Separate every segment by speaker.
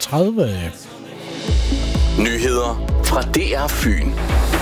Speaker 1: Nyheder fra DR Fyn.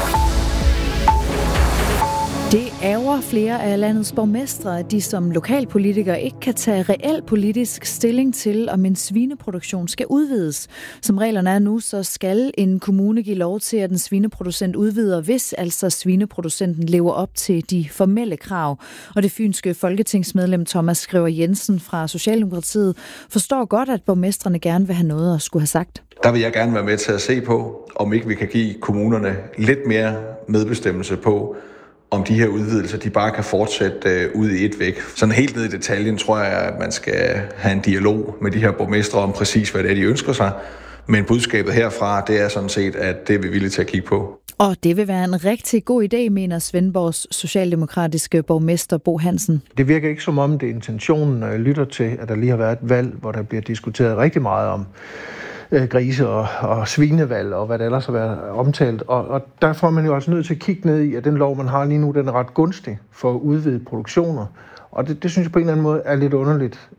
Speaker 2: Det ærger flere af landets borgmestre, at de som lokalpolitikere ikke kan tage reel politisk stilling til, om en svineproduktion skal udvides. Som reglerne er nu, så skal en kommune give lov til, at en svineproducent udvider, hvis altså svineproducenten lever op til de formelle krav. Og det fynske folketingsmedlem Thomas Skriver Jensen fra Socialdemokratiet forstår godt, at borgmestrene gerne vil have noget at skulle have sagt.
Speaker 3: Der vil jeg gerne være med til at se på, om ikke vi kan give kommunerne lidt mere medbestemmelse på, om de her udvidelser, de bare kan fortsætte ud i et væk. Sådan helt ned i detaljen tror jeg, at man skal have en dialog med de her borgmestre om præcis, hvad det er, de ønsker sig. Men budskabet herfra, det er sådan set, at det er vi villige til at kigge på.
Speaker 2: Og det vil være en rigtig god idé, mener Svendborgs socialdemokratiske borgmester Bo Hansen.
Speaker 4: Det virker ikke som om det er intentionen, når jeg lytter til, at der lige har været et valg, hvor der bliver diskuteret rigtig meget om grise og svinevalg og hvad det ellers har været omtalt. Og derfor er man jo også nødt til at kigge ned i, at den lov, man har lige nu, den er ret gunstig for at udvide produktioner. Og det synes jeg på en eller anden måde er lidt underligt,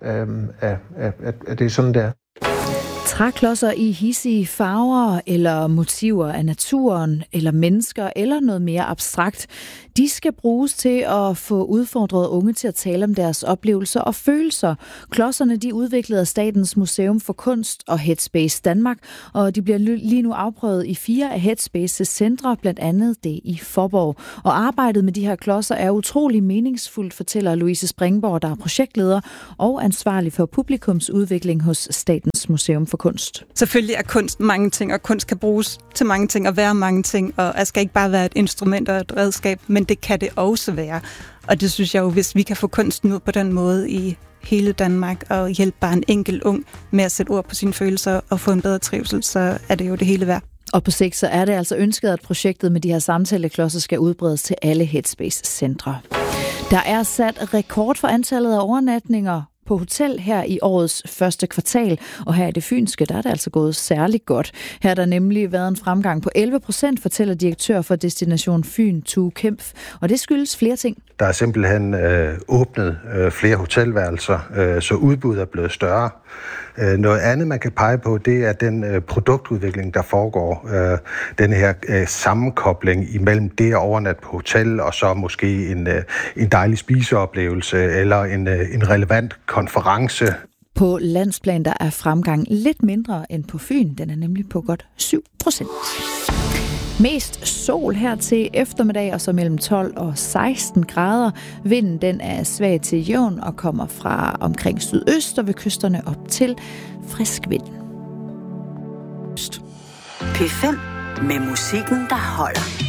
Speaker 4: at det er sådan der.
Speaker 2: Træklodser i hidsige farver eller motiver af naturen eller mennesker eller noget mere abstrakt. De skal bruges til at få udfordret unge til at tale om deres oplevelser og følelser. Klodserne de er udviklet af Statens Museum for Kunst og Headspace Danmark, og de bliver lige nu afprøvet i 4 af Headspaces centre, blandt andet det i Faaborg. Og arbejdet med de her klodser er utrolig meningsfuldt, fortæller Louise Springborg, der er projektleder og ansvarlig for publikumsudvikling hos Statens Museum for Kunst.
Speaker 5: Selvfølgelig er kunst mange ting, og kunst kan bruges til mange ting og være mange ting, og det skal ikke bare være et instrument og et redskab, men det kan det også være. Og det synes jeg jo, hvis vi kan få kunsten ud på den måde i hele Danmark og hjælpe bare en enkelt ung med at sætte ord på sine følelser og få en bedre trivsel, så er det jo det hele værd.
Speaker 2: Og på sigt så er det altså ønsket, at projektet med de her samtaleklodser skal udbredes til alle Headspace-centre. Der er sat rekord for antallet af overnatninger på hotel her i årets første kvartal, og her i det fynske, der er det altså gået særligt godt. Her har der nemlig været en fremgang på 11%, fortæller direktør for Destination Fyn, Tue Kempf, og det skyldes flere ting.
Speaker 6: Der er simpelthen åbnet flere hotelværelser, så udbuddet er blevet større. Noget andet, man kan pege på, det er den produktudvikling, der foregår. Den her sammenkobling imellem det at overnatte på hotel, og så måske en dejlig spiseoplevelse, eller en relevant konference.
Speaker 2: På landsplan, der er fremgang lidt mindre end på Fyn. Den er nemlig på godt 7%. Mest sol her til eftermiddag, og så mellem 12 og 16 grader. Vinden den er svag til jævn og kommer fra omkring sydøst og ved kysterne op til frisk vind.
Speaker 7: P5 med musikken, der holder.